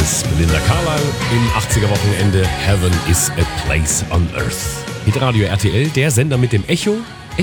Davis, Belinda Carlisle im 80er-Wochenende. Heaven is a place on earth. Hitradio RTL, der Sender mit dem Echo.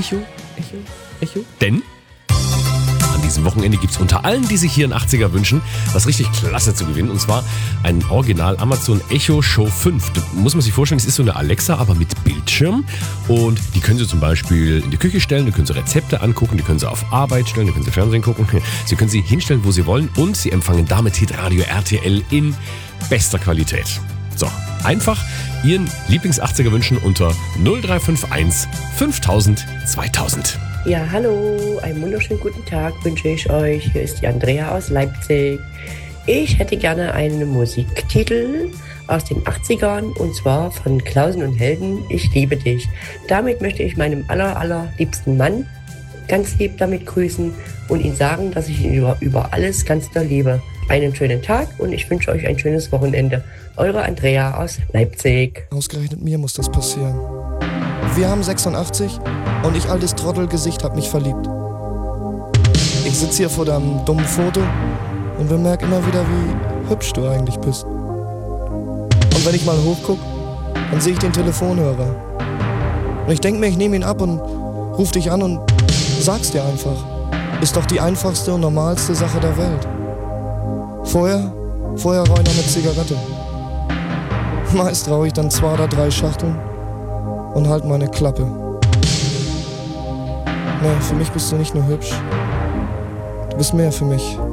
Denn an diesem Wochenende gibt es unter allen, die sich hier einen 80er wünschen, was richtig klasse zu gewinnen. Und zwar ein Original Amazon Echo Show 5. Da muss man sich vorstellen, es ist so eine Alexa, aber mit Bildschirm. Und die können Sie zum Beispiel in die Küche stellen, da können Sie Rezepte angucken, die können Sie auf Arbeit stellen, da können Sie Fernsehen gucken. Sie können sie hinstellen, wo Sie wollen. Und Sie empfangen damit Hitradio RTL in bester Qualität. So, einfach Ihren Lieblings-80er wünschen unter 0351 5000 2000. Ja, hallo, einen wunderschönen guten Tag wünsche ich euch. Hier ist die Andrea aus Leipzig. Ich hätte gerne einen Musiktitel aus den 80ern und zwar von Klausen und Helden, Ich liebe dich. Damit möchte ich meinem allerliebsten Mann ganz lieb damit grüßen und ihm sagen, dass ich ihn über alles ganz doll liebe. Einen schönen Tag und ich wünsche euch ein schönes Wochenende. Eure Andrea aus Leipzig. Ausgerechnet mir muss das passieren. Wir haben 86 und ich, altes Trottelgesicht, hab mich verliebt. Ich sitze hier vor deinem dummen Foto und bemerke immer wieder, wie hübsch du eigentlich bist. Und wenn ich mal hochguck, dann sehe ich den Telefonhörer. Und ich denke mir, ich nehme ihn ab und ruf dich an und sag's dir einfach. Ist doch die einfachste und normalste Sache der Welt. Vorher rauche ich noch eine Zigarette. Meist rauche ich dann 2 oder 3 Schachteln und halt meine Klappe. Nee, für mich bist du nicht nur hübsch. Du bist mehr für mich.